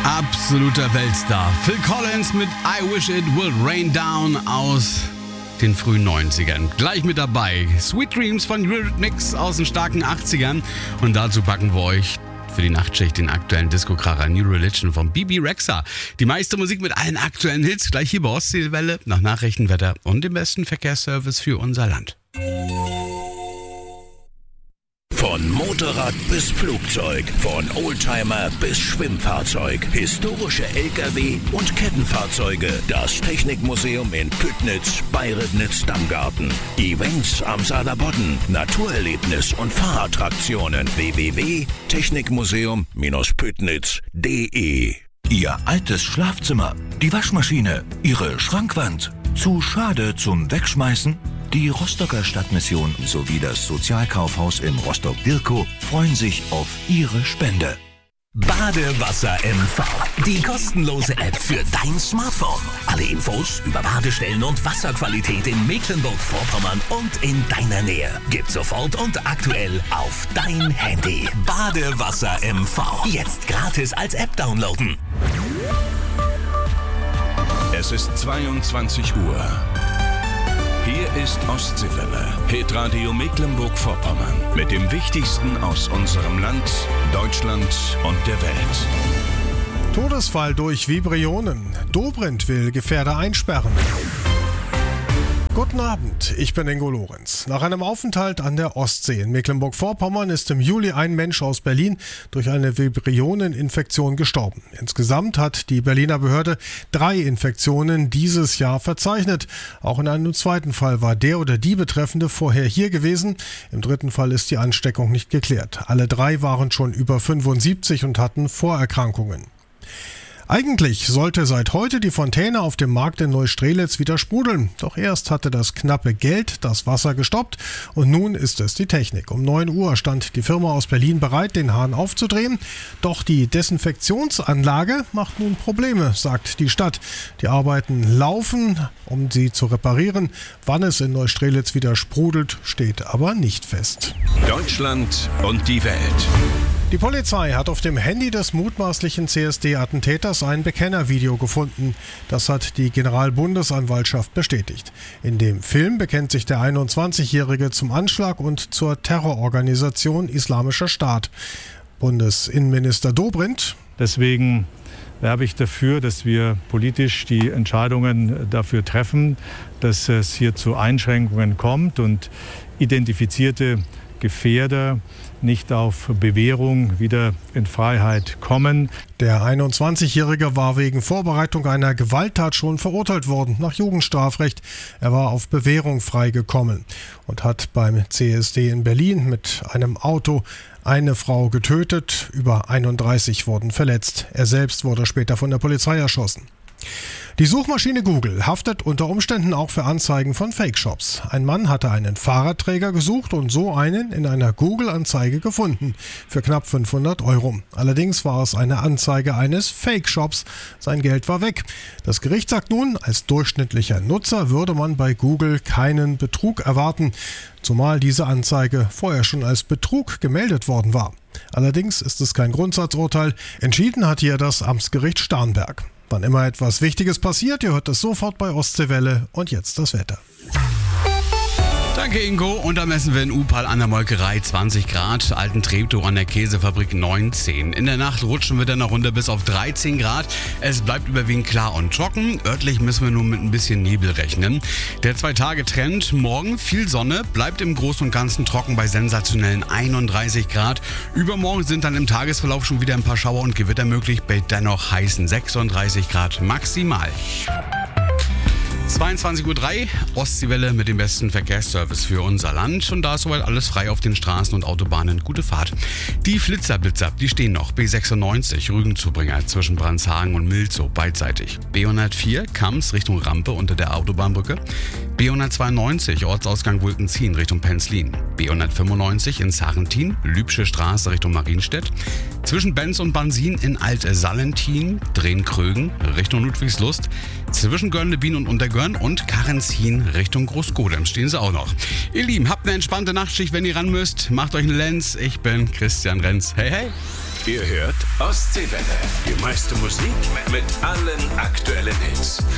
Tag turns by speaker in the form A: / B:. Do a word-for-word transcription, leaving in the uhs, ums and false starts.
A: Absoluter Weltstar. Phil Collins mit I Wish It Would Rain Down aus den frühen neunzigern. Gleich mit dabei Sweet Dreams von Eurythmics aus den starken achtzigern. Und dazu packen wir euch für die Nachtschicht den aktuellen Disco-Kracher New Religion von Bebe Rexha. Die meiste Musik mit allen aktuellen Hits gleich hier bei Ostseewelle nach Nachrichten, Wetter und dem besten Verkehrsservice für unser Land.
B: Von Motorrad bis Flugzeug, von Oldtimer bis Schwimmfahrzeug, historische L K W und Kettenfahrzeuge. Das Technikmuseum in Püttnitz bei Ribnitz-Dammgarten. Events am Saarlandbodden, Naturerlebnis und Fahrattraktionen. w w w punkt technikmuseum Püttnitz punkt de.
C: Ihr altes Schlafzimmer, die Waschmaschine, Ihre Schrankwand. Zu schade zum Wegschmeißen? Die Rostocker Stadtmission sowie das Sozialkaufhaus in Rostock-Dirkow freuen sich auf Ihre Spende.
D: Badewasser M V, die kostenlose App für dein Smartphone. Alle Infos über Badestellen und Wasserqualität in Mecklenburg-Vorpommern und in deiner Nähe gibt's sofort und aktuell auf dein Handy. Badewasser M V, jetzt gratis als App downloaden.
B: Es ist zweiundzwanzig Uhr. Hier ist Ostseewelle, Hitradio Mecklenburg-Vorpommern. Mit dem Wichtigsten aus unserem Land, Deutschland und der Welt.
E: Todesfall durch Vibrionen. Dobrindt will Gefährder einsperren. Guten Abend, ich bin Ingo Lorenz. Nach einem Aufenthalt an der Ostsee in Mecklenburg-Vorpommern ist im Juli ein Mensch aus Berlin durch eine Vibrioneninfektion gestorben. Insgesamt hat die Berliner Behörde drei Infektionen dieses Jahr verzeichnet. Auch in einem zweiten Fall war der oder die Betreffende vorher hier gewesen. Im dritten Fall ist die Ansteckung nicht geklärt. Alle drei waren schon über fünfundsiebzig und hatten Vorerkrankungen. Eigentlich sollte seit heute die Fontäne auf dem Markt in Neustrelitz wieder sprudeln. Doch erst hatte das knappe Geld das Wasser gestoppt und nun ist es die Technik. Um neun Uhr stand die Firma aus Berlin bereit, den Hahn aufzudrehen. Doch die Desinfektionsanlage macht nun Probleme, sagt die Stadt. Die Arbeiten laufen, um sie zu reparieren. Wann es in Neustrelitz wieder sprudelt, steht aber nicht fest.
B: Deutschland und die Welt.
E: Die Polizei hat auf dem Handy des mutmaßlichen C S D-Attentäters ein Bekennervideo gefunden. Das hat die Generalbundesanwaltschaft bestätigt. In dem Film bekennt sich der einundzwanzigjährige zum Anschlag und zur Terrororganisation Islamischer Staat. Bundesinnenminister Dobrindt:
F: Deswegen werbe ich dafür, dass wir politisch die Entscheidungen dafür treffen, dass es hier zu Einschränkungen kommt und identifizierte Gefährder nicht auf Bewährung wieder in Freiheit kommen.
E: Der einundzwanzigjährige war wegen Vorbereitung einer Gewalttat schon verurteilt worden nach Jugendstrafrecht. Er war auf Bewährung freigekommen und hat beim C S D in Berlin mit einem Auto eine Frau getötet. Über einunddreißig wurden verletzt. Er selbst wurde später von der Polizei erschossen. Die Suchmaschine Google haftet unter Umständen auch für Anzeigen von Fake-Shops. Ein Mann hatte einen Fahrradträger gesucht und so einen in einer Google-Anzeige gefunden für knapp fünfhundert Euro. Allerdings war es eine Anzeige eines Fake-Shops. Sein Geld war weg. Das Gericht sagt nun, als durchschnittlicher Nutzer würde man bei Google keinen Betrug erwarten, zumal diese Anzeige vorher schon als Betrug gemeldet worden war. Allerdings ist es kein Grundsatzurteil. Entschieden hat hier das Amtsgericht Starnberg. Wann immer etwas Wichtiges passiert, ihr hört es sofort bei Ostseewelle. Und jetzt das Wetter.
A: Danke Ingo. Und da messen wir in Upal an der Molkerei zwanzig Grad, Alten Treptow an der Käsefabrik neunzehn. In der Nacht rutschen wir dann noch runter bis auf dreizehn Grad. Es bleibt überwiegend klar und trocken. Örtlich müssen wir nur mit ein bisschen Nebel rechnen. Der Zwei-Tage-Trend: morgen viel Sonne, bleibt im Großen und Ganzen trocken bei sensationellen einunddreißig Grad. Übermorgen sind dann im Tagesverlauf schon wieder ein paar Schauer und Gewitter möglich, bei dennoch heißen sechsunddreißig Grad maximal. zweiundzwanzig Uhr drei, Ostseewelle mit dem besten Verkehrsservice für unser Land. Und da ist soweit alles frei auf den Straßen und Autobahnen. Gute Fahrt. Die Flitzerblitzer, die stehen noch. B sechsundneunzig, Rügenzubringer zwischen Brandshagen und Milzow beidseitig. B hundertvier, Kams Richtung Rampe unter der Autobahnbrücke. B hundertzweiundneunzig, Ortsausgang Wulkenzien Richtung Penzlin. B hundertfünfundneunzig in Sarrentin, Lübsche Straße Richtung Marienstedt. Zwischen Benz und Bansin in Alt-Sallentin, Drehen-Krögen Richtung Ludwigslust. Zwischen Görnlebin und Untergörn und Karrenzin Richtung Großgodems stehen sie auch noch. Ihr Lieben, habt eine entspannte Nachtschicht, wenn ihr ran müsst. Macht euch eine Lenz. Ich bin Christian Renz. Hey, hey.
B: Ihr hört Ostseewelle. Die meiste Musik mit allen aktuellen Hits.